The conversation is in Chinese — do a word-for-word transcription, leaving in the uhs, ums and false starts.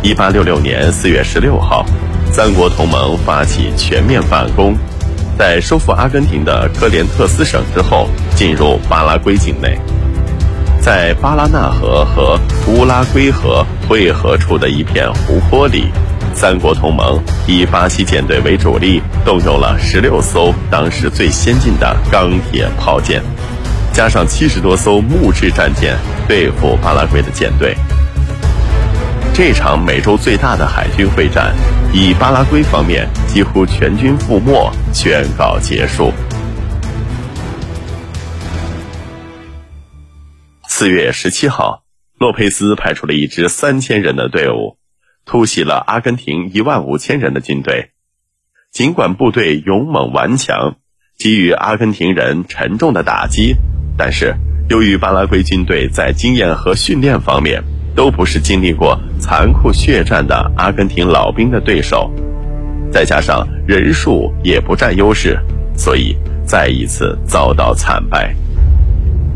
一八六六年四月十六号，三国同盟发起全面反攻，在收复阿根廷的科连特斯省之后，进入巴拉圭境内。在巴拉纳河和乌拉圭河汇合处的一片湖泊里，三国同盟以巴西舰队为主力，动用了十六艘当时最先进的钢铁炮舰，加上七十多艘木质战舰，对付巴拉圭的舰队。这场美洲最大的海军会战，以巴拉圭方面几乎全军覆没宣告结束。四月十七号，洛佩兹派出了一支三千人的队伍，突袭了阿根廷一万五千人的军队。尽管部队勇猛顽强，给予阿根廷人沉重的打击，但是由于巴拉圭军队在经验和训练方面都不是经历过残酷血战的阿根廷老兵的对手，再加上人数也不占优势，所以再一次遭到惨败。